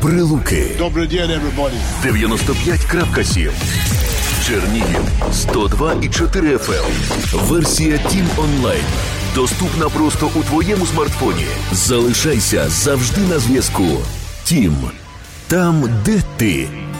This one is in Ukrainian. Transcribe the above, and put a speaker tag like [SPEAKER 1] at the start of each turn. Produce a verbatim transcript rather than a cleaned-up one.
[SPEAKER 1] Прилуки
[SPEAKER 2] Добрий день, everybody.
[SPEAKER 1] дев'яносто п'ять крапка сім. Чернігів сто два і чотири еф ем. Версія Тім онлайн. Доступна просто у твоєму смартфоні. Залишайся завжди на зв'язку. Тім. Там, де ти.